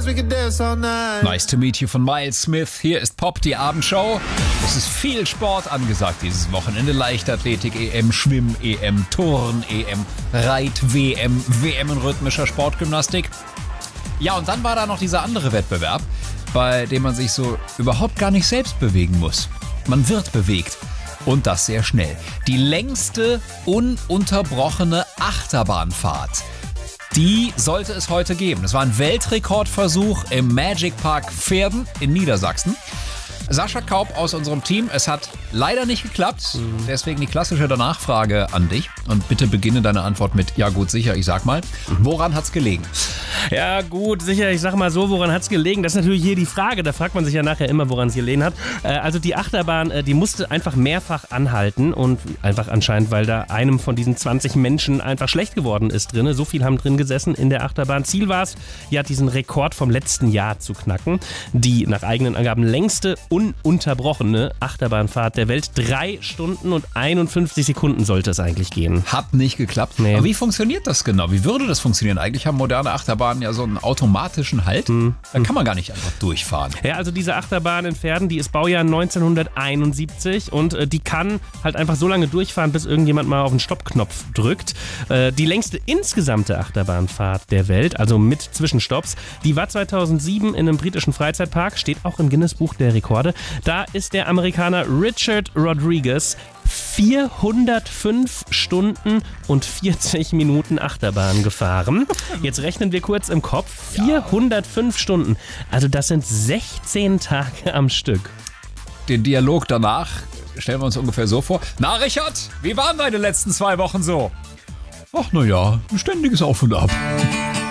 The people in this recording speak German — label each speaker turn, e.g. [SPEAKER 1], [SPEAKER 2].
[SPEAKER 1] we could dance all night.
[SPEAKER 2] Nice to meet you von Miles Smith. Hier ist Pop, die Abendshow. Es ist viel Sport angesagt dieses Wochenende. Leichtathletik, EM, Schwimm, EM, Turn, EM, Reit, WM, WM in rhythmischer Sportgymnastik. Ja, und dann war da noch dieser andere Wettbewerb, bei dem man sich so überhaupt gar nicht selbst bewegen muss. Man wird bewegt. Und das sehr schnell. Die längste ununterbrochene Achterbahnfahrt. Die sollte es heute geben. Das war ein Weltrekordversuch im Magic Park Pferden in Niedersachsen. Sascha Kaup aus unserem Team, es hat leider nicht geklappt. Deswegen die klassische Nachfrage an dich. Und bitte beginne deine Antwort mit, ja gut, sicher, ich sag mal. Woran hat's gelegen?
[SPEAKER 3] Ja gut, sicher, ich sag mal so, woran hat's gelegen? Das ist natürlich hier die Frage, da fragt man sich ja nachher immer, woran es gelegen hat. Also die Achterbahn, die musste einfach mehrfach anhalten und einfach anscheinend, weil da einem von diesen 20 Menschen einfach schlecht geworden ist drin. So viel haben drin gesessen in der Achterbahn. Ziel war es, ja, diesen Rekord vom letzten Jahr zu knacken. Die nach eigenen Angaben längste ununterbrochene Achterbahnfahrt der Welt. 3 Stunden und 51 Sekunden sollte es eigentlich gehen.
[SPEAKER 2] Hat nicht geklappt.
[SPEAKER 3] Nee.
[SPEAKER 2] Aber wie funktioniert das genau? Wie würde das funktionieren? Eigentlich haben moderne Achterbahnen ja so einen automatischen Halt. Da kann man gar nicht einfach durchfahren.
[SPEAKER 3] Ja, also diese Achterbahn in Pferden, die ist Baujahr 1971 und die kann halt einfach so lange durchfahren, bis irgendjemand mal auf den Stoppknopf drückt. Die längste insgesamte Achterbahnfahrt der Welt, also mit Zwischenstopps, die war 2007 in einem britischen Freizeitpark, steht auch im Guinness-Buch der Rekorde. Da ist der Amerikaner Richard Rodriguez 405 Stunden und 40 Minuten Achterbahn gefahren. Jetzt rechnen wir kurz im Kopf. 405 Stunden. Also das sind 16 Tage am Stück.
[SPEAKER 2] Den Dialog danach stellen wir uns ungefähr so vor. Na Richard, wie waren deine letzten 2 Wochen so? Ach na ja, ein ständiges Auf und Ab.